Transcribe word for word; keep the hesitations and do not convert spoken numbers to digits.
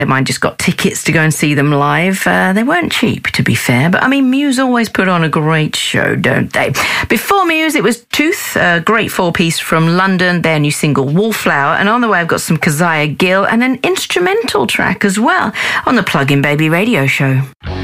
I just got tickets to go and see them live. Uh, they weren't cheap, to be fair, but I mean, Muse always put on a great show, don't they? Before Muse, it was Tooth, a great four-piece from London, their new single Wallflower, and on the way I've got some Keziah Gill and an instrumental track as well on the Plug-in Baby radio show.